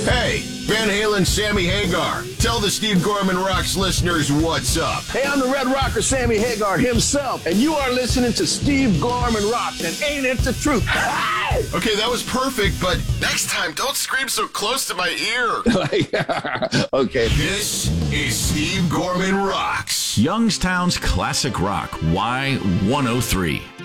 Hey, Van Halen, Sammy Hagar. Tell the Steve Gorman Rocks listeners what's up. Hey, I'm the Red Rocker, Sammy Hagar himself, and you are listening to Steve Gorman Rocks, and ain't it the truth? Okay, that was perfect, but next time, don't scream so close to my ear. Okay. This is Steve Gorman Rocks. Youngstown's classic rock, Y103.